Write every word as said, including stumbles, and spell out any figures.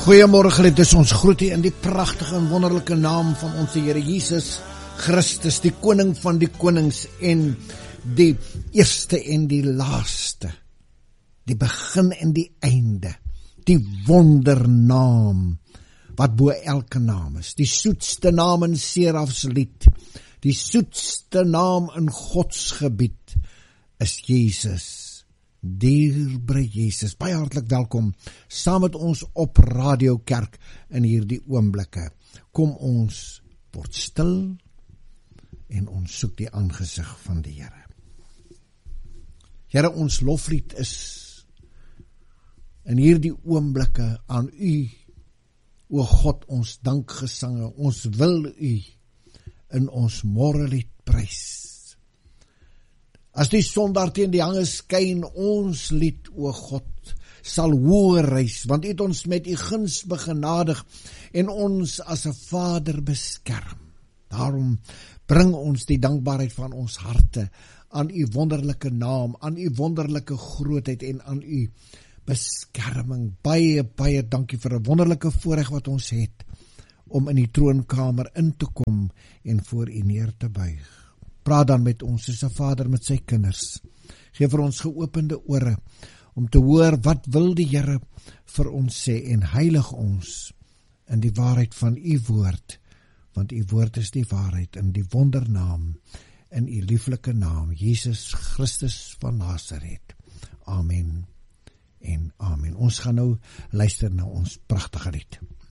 Goeiemorgen, dit is ons groet u in die pragtige en wonderlike naam van ons Here Jesus Christus, die koning van die konings en die eerste en die laaste, die begin en die einde, die wondernaam wat bo elke naam is, die soetste naam in Serafs lied, die soetste naam in Gods gebied is Jesus. Dierbare Jesus, baie hartlik welkom saam met ons op Radio Kerk in hierdie oomblikke. Kom ons word stil en ons soek die aangesig van die Here. Here, ons loflied is in hierdie oomblikke aan u, o God, ons dankgesange. Ons wil u in ons morgenlied prys. As die son daar teen die hange skyn, ons lied, o God, sal hoër reis, want u het ons met u guns begenadig en ons as 'n Vader beskerm. Daarom bring ons die dankbaarheid van ons harte aan u wonderlike naam, aan u wonderlike grootheid en aan u beskerming. Baie, baie dankie vir 'n wonderlike voorreg wat ons het om in die troonkamer in te kom en voor u neer te buig. Praat dan met ons soos 'n vader met sy kinders. Geef vir ons geopende ore om te hoor wat wil die Here vir ons sê en heilig ons in die waarheid van u woord, want u woord is die waarheid in die wondernaam, in u lieflike naam, Jesus Christus van Nasaret. Amen en amen. Ons gaan nou luister na ons pragtige lied.